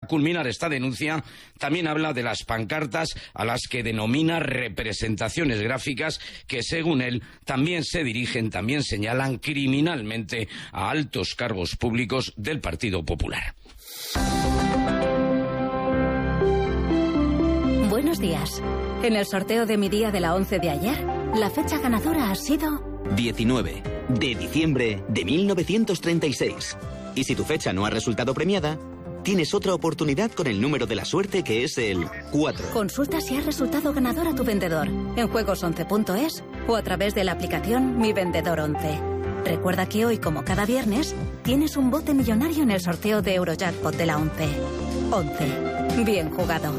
culminar esta denuncia, también habla de las pancartas a las que denomina representaciones gráficas que, según él, también se dirigen, también señalan criminalmente a altos cargos públicos del Partido Popular. Buenos días. En el sorteo de mi día de la 11 de ayer, la fecha ganadora ha sido 19 de diciembre de 1936. Y si tu fecha no ha resultado premiada, tienes otra oportunidad con el número de la suerte, que es el 4. Consulta si ha resultado ganador a tu vendedor en juegos11.es o a través de la aplicación Mi Vendedor 11. Recuerda que hoy, como cada viernes, tienes un bote millonario en el sorteo de Eurojackpot de la 11. 11. Bien jugado.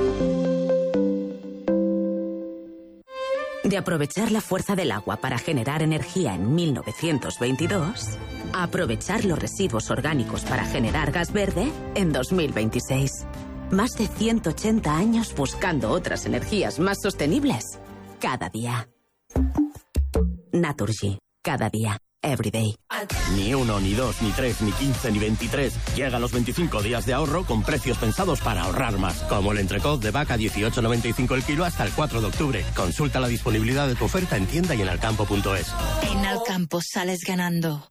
De aprovechar la fuerza del agua para generar energía en 1922, a aprovechar los residuos orgánicos para generar gas verde en 2026. Más de 180 años buscando otras energías más sostenibles. Cada día. Naturgy. Cada día. Everyday. Ni 1, ni 2, ni 3, ni 15, ni 23. Llegan los 25 días de ahorro con precios pensados para ahorrar más. Como el entrecot de vaca 18,95 el kilo hasta el 4 de octubre. Consulta la disponibilidad de tu oferta en tienda y en alcampo.es. En Alcampo sales ganando.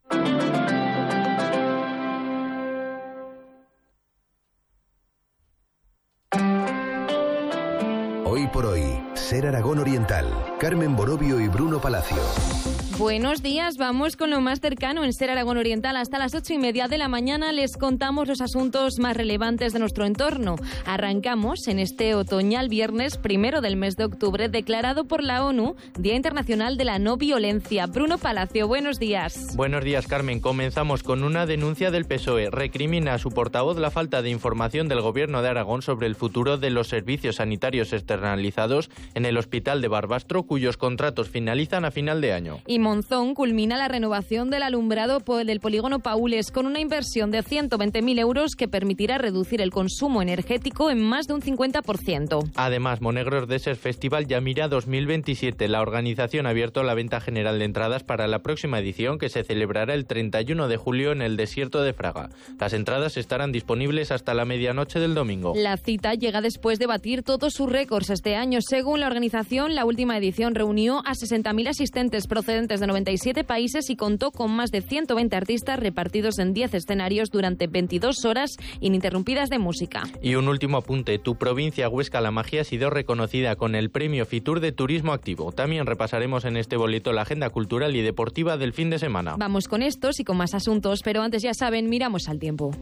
Hoy por hoy, Ser Aragón Oriental, Carmen Borovio y Bruno Palacio. Buenos días, vamos con lo más cercano en Ser Aragón Oriental. Hasta las 8:30 de la mañana les contamos los asuntos más relevantes de nuestro entorno. Arrancamos en este otoñal viernes 1 del mes de octubre, declarado por la ONU Día Internacional de la No Violencia. Bruno Palacio, buenos días. Buenos días, Carmen. Comenzamos con una denuncia del PSOE. Recrimina a su portavoz la falta de información del Gobierno de Aragón sobre el futuro de los servicios sanitarios externalizados en el Hospital de Barbastro, cuyos contratos finalizan a final de año. Y Monzón culmina la renovación del alumbrado del polígono Paules con una inversión de 120.000 euros que permitirá reducir el consumo energético en más de un 50%. Además, Monegros Desert Festival ya mira 2027. La organización ha abierto la venta general de entradas para la próxima edición, que se celebrará el 31 de julio en el desierto de Fraga. Las entradas estarán disponibles hasta la medianoche del domingo. La cita llega después de batir todos sus récords este año. Según la organización, la última edición reunió a 60.000 asistentes procedentes de 97 países y contó con más de 120 artistas repartidos en 10 escenarios durante 22 horas ininterrumpidas de música. Y un último apunte. Tu provincia, Huesca, La Magia, ha sido reconocida con el premio Fitur de Turismo Activo. También repasaremos en este boleto la agenda cultural y deportiva del fin de semana. Vamos con estos y con más asuntos, pero antes, ya saben, miramos al tiempo.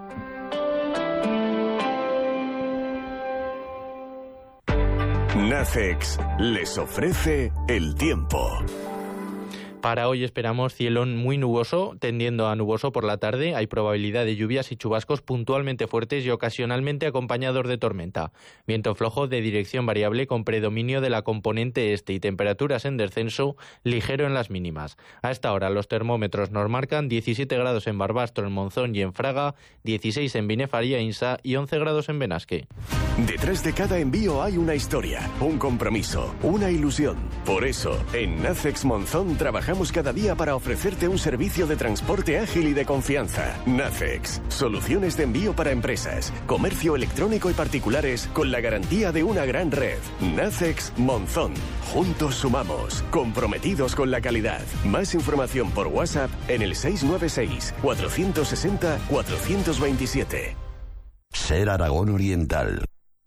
Nacex les ofrece el tiempo. Para hoy esperamos cielo muy nuboso, tendiendo a nuboso por la tarde. Hay probabilidad de lluvias y chubascos puntualmente fuertes y ocasionalmente acompañados de tormenta. Viento flojo de dirección variable con predominio de la componente este y temperaturas en descenso ligero en las mínimas. A esta hora los termómetros nos marcan 17 grados en Barbastro, en Monzón y en Fraga, 16 en Binefaría, Insa y 11 grados en Benasque. Detrás de cada envío hay una historia, un compromiso, una ilusión. Por eso, en Nacex Monzón trabajamos cada día para ofrecerte un servicio de transporte ágil y de confianza. Nacex, soluciones de envío para empresas, comercio electrónico y particulares con la garantía de una gran red. Nacex Monzón. Juntos sumamos, comprometidos con la calidad. Más información por WhatsApp en el 696 460 427. Ser Aragón Oriental.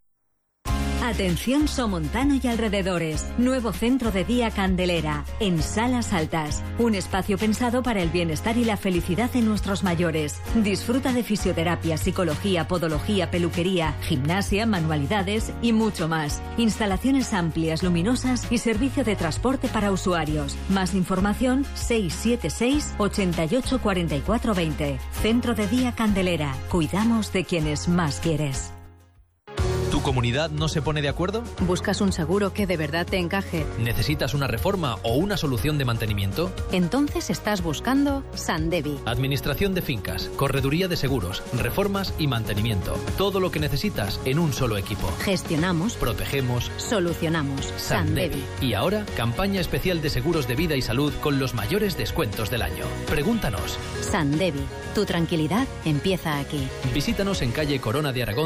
Atención Somontano y alrededores. Nuevo centro de día Candelera, en Salas Altas. Un espacio pensado para el bienestar y la felicidad de nuestros mayores. Disfruta de fisioterapia, psicología, podología, peluquería, gimnasia, manualidades y mucho más. Instalaciones amplias, luminosas y servicio de transporte para usuarios. Más información 676 88 44 20. Centro de día Candelera. Cuidamos de quienes más quieres. ¿Tu comunidad no se pone de acuerdo? ¿Buscas un seguro que de verdad te encaje? ¿Necesitas una reforma o una solución de mantenimiento? Entonces estás buscando Sandevi. Administración de fincas, correduría de seguros, reformas y mantenimiento. Todo lo que necesitas en un solo equipo. Gestionamos, protegemos, solucionamos. Sandevi. Y ahora, campaña especial de seguros de vida y salud con los mayores descuentos del año. Pregúntanos. Sandevi. Tu tranquilidad empieza aquí. Visítanos en calle Corona de Aragón